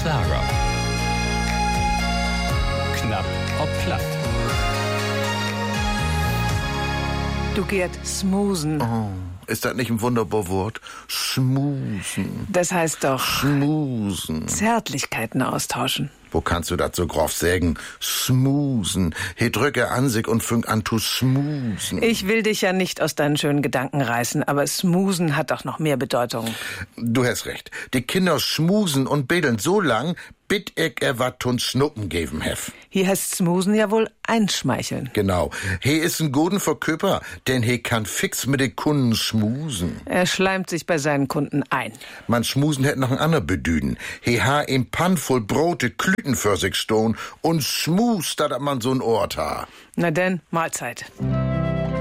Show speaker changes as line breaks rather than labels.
Schlager. Knapp ob platt.
Du Gerd, smoosen.
Oh, ist das nicht ein wunderbares Wort? Schmusen.
Das heißt doch
Schmusen.
Zärtlichkeiten austauschen.
Wo kannst du das so grob sagen? Schmusen. He drücke an sich und fängt an zu schmusen.
Ich will dich ja nicht aus deinen schönen Gedanken reißen, aber smoosen hat doch noch mehr Bedeutung.
Du hast recht. Die Kinder schmusen und bedeln so lang, bis ich wat tun Schnuppen geben hef.
Hier heißt smoosen ja wohl einschmeicheln.
Genau. He ist ein guten Verköper, denn he kann fix mit den Kunden schmusen.
Er schleimt sich bei seinen Kunden ein.
Man schmusen hätt noch ein ander Bedüden. He ha im Pann voll Brote Klüten für sich stohn und schmust, dat man so'n Ort ha.
Na denn, Mahlzeit.